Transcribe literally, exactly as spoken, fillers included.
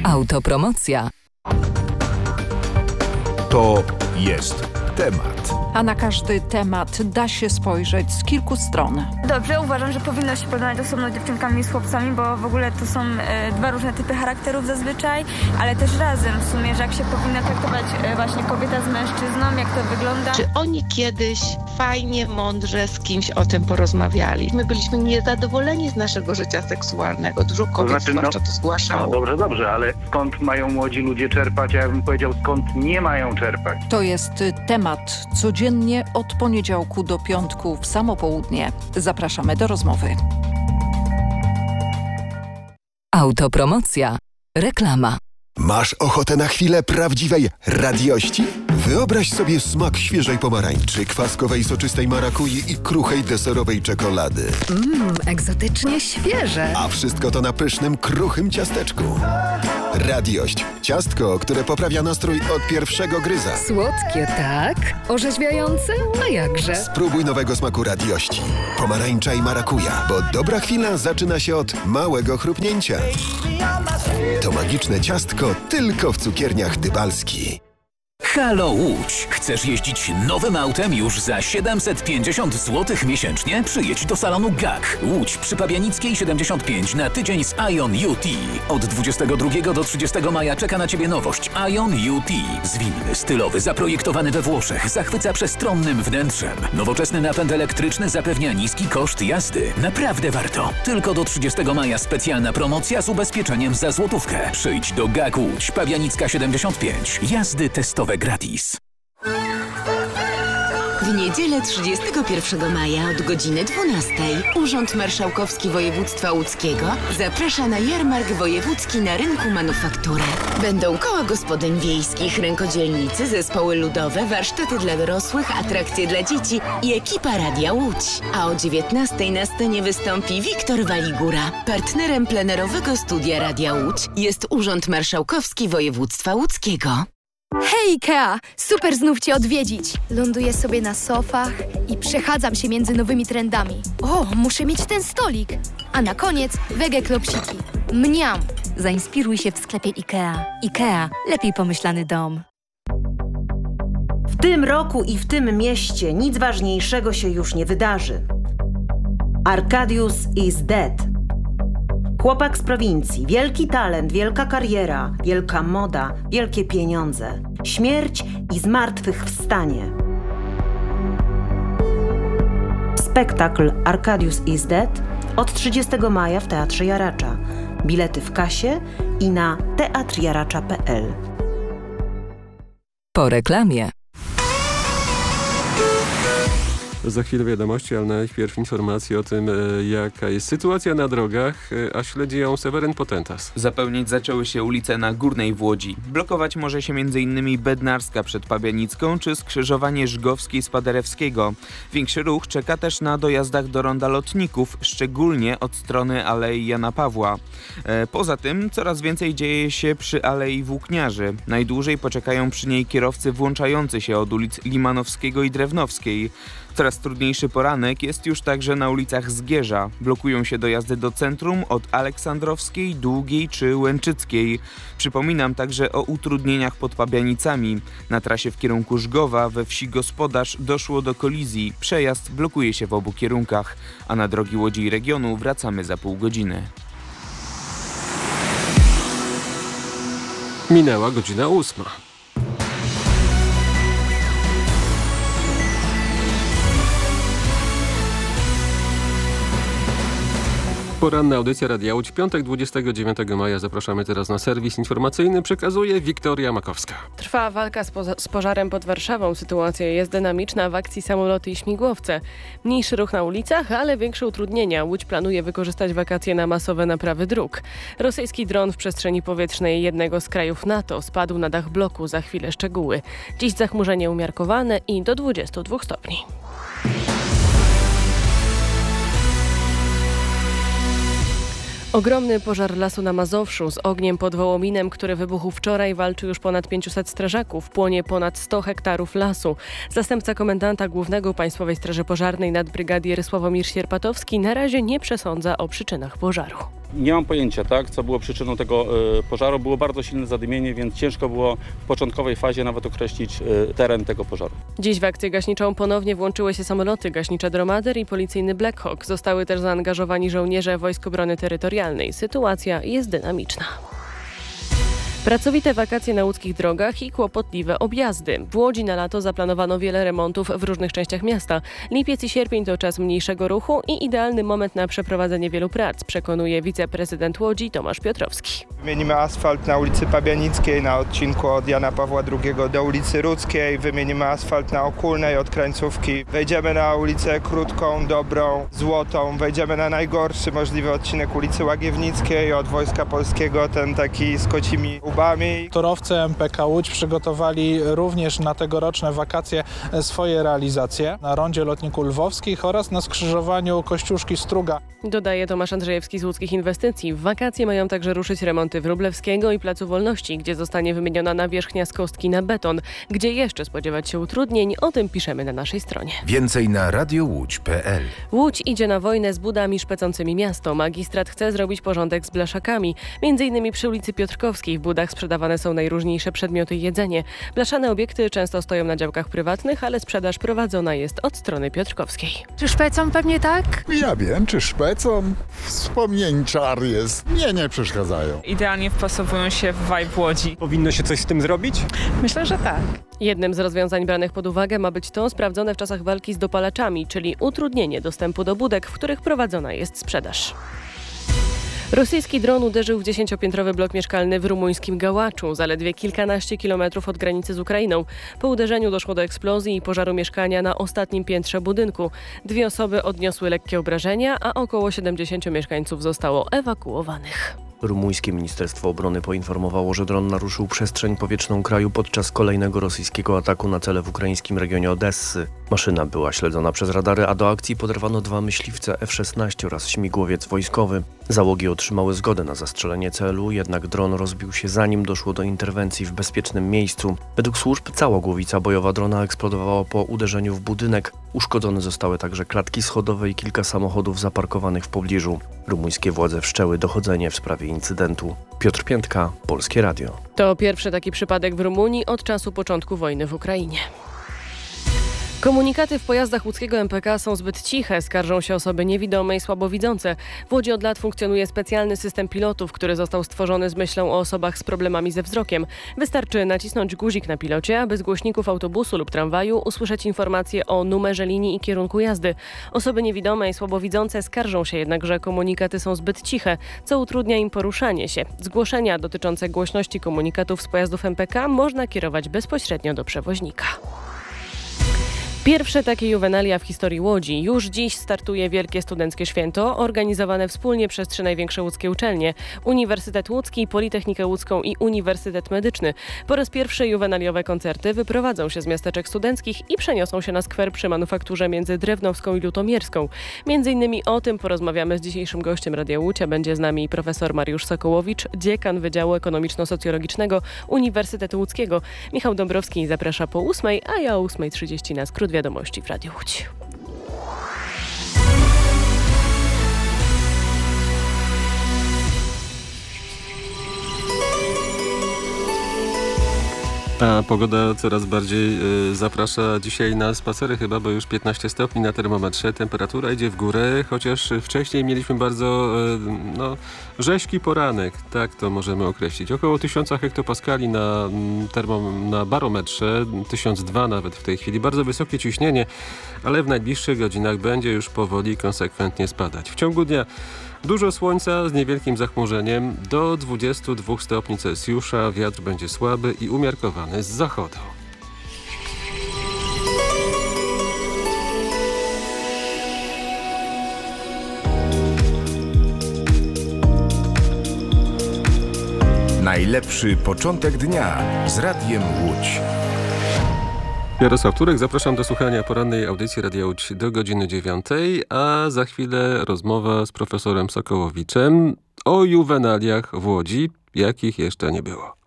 Autopromocja. To jest temat. A na każdy temat da się spojrzeć z kilku stron. Dobrze, uważam, że powinno się porozmawiać osobno z dziewczynkami i z chłopcami, bo w ogóle to są e, dwa różne typy charakterów zazwyczaj, ale też razem w sumie, że jak się powinna traktować e, właśnie kobieta z mężczyzną, jak to wygląda. Czy oni kiedyś fajnie, mądrze z kimś o tym porozmawiali? My byliśmy niezadowoleni z naszego życia seksualnego. Dużo kobiet to znaczy, zwłaszcza no, to zgłaszało. No dobrze, dobrze, ale skąd mają młodzi ludzie czerpać? Ja bym powiedział, skąd nie mają czerpać. To jest temat codziennie od poniedziałku do piątku w samo południe. Zapraszamy do rozmowy. Autopromocja. Reklama. Masz ochotę na chwilę prawdziwej radiości? Wyobraź sobie smak świeżej pomarańczy, kwaskowej soczystej marakui i kruchej deserowej czekolady. Mmm, egzotycznie świeże. A wszystko to na pysznym, kruchym ciasteczku. Radiość. Ciastko, które poprawia nastrój od pierwszego gryza. Słodkie, tak? Orzeźwiające? A jakże? Spróbuj nowego smaku radiości. Pomarańcza i marakuja, bo dobra chwila zaczyna się od małego chrupnięcia. To magiczne ciastko tylko w cukierniach Dybalski. Halo Łódź! Chcesz jeździć nowym autem już za siedemset pięćdziesiąt złotych miesięcznie? Przyjedź do salonu G A K. Łódź przy Pabianickiej siedemdziesiąt pięć na tydzień z Ion U T. Od dwudziestego drugiego do trzydziestego maja czeka na Ciebie nowość Ion U T. Zwinny, stylowy, zaprojektowany we Włoszech, zachwyca przestronnym wnętrzem. Nowoczesny napęd elektryczny zapewnia niski koszt jazdy. Naprawdę warto. Tylko do trzydziestego maja specjalna promocja z ubezpieczeniem za złotówkę. Przyjdź do G A K Łódź, Pabianicka siedemdziesiąt pięć. Jazdy testowe gratis. W niedzielę trzydziestego pierwszego maja od godziny dwunastej Urząd Marszałkowski Województwa Łódzkiego zaprasza na jarmark wojewódzki na rynku Manufakturę. Będą koła gospodyń wiejskich, rękodzielnicy, zespoły ludowe, warsztaty dla dorosłych, atrakcje dla dzieci i ekipa Radia Łódź. A o dziewiętnastej na scenie wystąpi Wiktor Waligura. Partnerem plenerowego studia Radia Łódź jest Urząd Marszałkowski Województwa Łódzkiego. Hej Ikea! Super znów Cię odwiedzić. Ląduję sobie na sofach i przechadzam się między nowymi trendami. O, muszę mieć ten stolik. A na koniec wege klopsiki. Mniam! Zainspiruj się w sklepie Ikea. Ikea. Lepiej pomyślany dom. W tym roku i w tym mieście nic ważniejszego się już nie wydarzy. Arkadiusz is dead. Chłopak z prowincji, wielki talent, wielka kariera, wielka moda, wielkie pieniądze, śmierć i zmartwychwstanie. Spektakl Arkadiusz is dead od trzydziestego maja w Teatrze Jaracza. Bilety w kasie i na teatr jaracza kropka p l. Po reklamie. Za chwilę wiadomości, ale najpierw informacje o tym, jaka jest sytuacja na drogach, a śledzi ją Seweryn Potentas. Zapełniać zaczęły się ulice na Górnej w Łodzi. Blokować może się m.in. Bednarska przed Pabianicką czy skrzyżowanie Żgowskiej z Paderewskiego. Większy ruch czeka też na dojazdach do Ronda Lotników, szczególnie od strony Alei Jana Pawła. E, poza tym coraz więcej dzieje się przy Alei Włókniarzy. Najdłużej poczekają przy niej kierowcy włączający się od ulic Limanowskiego i Drewnowskiej. Coraz trudniejszy poranek jest już także na ulicach Zgierza. Blokują się dojazdy do centrum od Aleksandrowskiej, Długiej czy Łęczyckiej. Przypominam także o utrudnieniach pod Pabianicami. Na trasie w kierunku Żgowa we wsi Gospodarz doszło do kolizji. Przejazd blokuje się w obu kierunkach, a na drogi Łodzi i regionu wracamy za pół godziny. Minęła godzina ósma. Poranna audycja Radia Łódź, piątek dwudziestego dziewiątego maja. Zapraszamy teraz na serwis informacyjny. Przekazuje Wiktoria Makowska. Trwa walka z, po- z pożarem pod Warszawą. Sytuacja jest dynamiczna, w akcji samoloty i śmigłowce. Mniejszy ruch na ulicach, ale większe utrudnienia. Łódź planuje wykorzystać wakacje na masowe naprawy dróg. Rosyjski dron w przestrzeni powietrznej jednego z krajów NATO spadł na dach bloku. Za chwilę szczegóły. Dziś zachmurzenie umiarkowane i do dwudziestu dwóch stopni. Ogromny pożar lasu na Mazowszu. Z ogniem pod Wołominem, który wybuchł wczoraj, walczy już ponad pięciuset strażaków. Płonie ponad sto hektarów lasu. Zastępca komendanta głównego Państwowej Straży Pożarnej nadbrygadier Sławomir Sierpatowski na razie nie przesądza o przyczynach pożaru. Nie mam pojęcia, tak, co było przyczyną tego y, pożaru. Było bardzo silne zadymienie, więc ciężko było w początkowej fazie nawet określić y, teren tego pożaru. Dziś w akcję gaśniczą ponownie włączyły się samoloty gaśnicze Dromader i policyjny Black Hawk. Zostały też zaangażowani żołnierze Wojsk Obrony Terytorialnej. Sytuacja jest dynamiczna. Pracowite wakacje na łódzkich drogach i kłopotliwe objazdy. W Łodzi na lato zaplanowano wiele remontów w różnych częściach miasta. Lipiec i sierpień to czas mniejszego ruchu i idealny moment na przeprowadzenie wielu prac, przekonuje wiceprezydent Łodzi Tomasz Piotrowski. Wymienimy asfalt na ulicy Pabianickiej, na odcinku od Jana Pawła drugiego do ulicy Rudzkiej. Wymienimy asfalt na Okulnej od Krańcówki. Wejdziemy na ulicę Krótką, Dobrą, Złotą. Wejdziemy na najgorszy możliwy odcinek ulicy Łagiewnickiej od Wojska Polskiego, ten taki z kocimi łbami. Torowcy M P K Łódź przygotowali również na tegoroczne wakacje swoje realizacje na rondzie lotników lwowskich oraz na skrzyżowaniu Kościuszki-Struga. Dodaje Tomasz Andrzejewski z Łódzkich Inwestycji. W wakacje mają także ruszyć remonty Wróblewskiego i Placu Wolności, gdzie zostanie wymieniona nawierzchnia z kostki na beton. Gdzie jeszcze spodziewać się utrudnień, o tym piszemy na naszej stronie. Więcej na radio łódź kropka pe el. Łódź idzie na wojnę z budami szpecącymi miasto. Magistrat chce zrobić porządek z blaszakami. Między innymi przy ulicy Piotrkowskiej w budach sprzedawane są najróżniejsze przedmioty i jedzenie. Blaszane obiekty często stoją na działkach prywatnych, ale sprzedaż prowadzona jest od strony Piotrkowskiej. Czy szpecą? Pewnie tak? Ja wiem, czy szpecą. Wspomnięciar jest. Nie, nie przeszkadzają. Idealnie wpasowują się w vibe Łodzi. Powinno się coś z tym zrobić? Myślę, że tak. Jednym z rozwiązań branych pod uwagę ma być to sprawdzone w czasach walki z dopalaczami, czyli utrudnienie dostępu do budek, w których prowadzona jest sprzedaż. Rosyjski dron uderzył w dziesięciopiętrowy blok mieszkalny w rumuńskim Gałaczu, zaledwie kilkanaście kilometrów od granicy z Ukrainą. Po uderzeniu doszło do eksplozji i pożaru mieszkania na ostatnim piętrze budynku. Dwie osoby odniosły lekkie obrażenia, a około siedemdziesięciu mieszkańców zostało ewakuowanych. Rumuńskie Ministerstwo Obrony poinformowało, że dron naruszył przestrzeń powietrzną kraju podczas kolejnego rosyjskiego ataku na cele w ukraińskim regionie Odessy. Maszyna była śledzona przez radary, a do akcji poderwano dwa myśliwce F szesnaście oraz śmigłowiec wojskowy. Załogi otrzymały zgodę na zastrzelenie celu, jednak dron rozbił się zanim doszło do interwencji w bezpiecznym miejscu. Według służb cała głowica bojowa drona eksplodowała po uderzeniu w budynek. Uszkodzone zostały także klatki schodowe i kilka samochodów zaparkowanych w pobliżu. Rumuńskie władze wszczęły dochodzenie w sprawie incydentu. Piotr Piętka, Polskie Radio. To pierwszy taki przypadek w Rumunii od czasu początku wojny w Ukrainie. Komunikaty w pojazdach łódzkiego M P K są zbyt ciche, skarżą się osoby niewidome i słabowidzące. W Łodzi od lat funkcjonuje specjalny system pilotów, który został stworzony z myślą o osobach z problemami ze wzrokiem. Wystarczy nacisnąć guzik na pilocie, aby z głośników autobusu lub tramwaju usłyszeć informacje o numerze linii i kierunku jazdy. Osoby niewidome i słabowidzące skarżą się jednak, że komunikaty są zbyt ciche, co utrudnia im poruszanie się. Zgłoszenia dotyczące głośności komunikatów z pojazdów M P K można kierować bezpośrednio do przewoźnika. Pierwsze takie juwenalia w historii Łodzi. Już dziś startuje Wielkie Studenckie Święto, organizowane wspólnie przez trzy największe łódzkie uczelnie: Uniwersytet Łódzki, Politechnikę Łódzką i Uniwersytet Medyczny. Po raz pierwszy juwenaliowe koncerty wyprowadzą się z miasteczek studenckich i przeniosą się na skwer przy Manufakturze między Drewnowską i Lutomierską. Między innymi o tym porozmawiamy z dzisiejszym gościem Radia Łódź, a będzie z nami profesor Mariusz Sokołowicz, dziekan Wydziału Ekonomiczno-Socjologicznego Uniwersytetu Łódzkiego. Michał Dąbrowski zaprasza po ósmej, a ja o ósmej trzydzieści na skrót wiadomości w Radiu Łódź. A pogoda coraz bardziej y, zaprasza dzisiaj na spacery chyba, bo już piętnaście stopni na termometrze. Temperatura idzie w górę, chociaż wcześniej mieliśmy bardzo y, no, rzeźki poranek, tak to możemy określić. Około tysiąc hektopaskali na, termo, na barometrze, tysiąc dwa nawet w tej chwili. Bardzo wysokie ciśnienie, ale w najbliższych godzinach będzie już powoli konsekwentnie spadać. W ciągu dnia dużo słońca z niewielkim zachmurzeniem, do dwudziestu dwóch stopni Celsjusza, wiatr będzie słaby i umiarkowany z zachodu. Najlepszy początek dnia z Radiem Łódź. Jarosław Turek, zapraszam do słuchania porannej audycji Radia Łódź do godziny dziewiątej, a za chwilę rozmowa z profesorem Sokołowiczem o juwenaliach w Łodzi, jakich jeszcze nie było.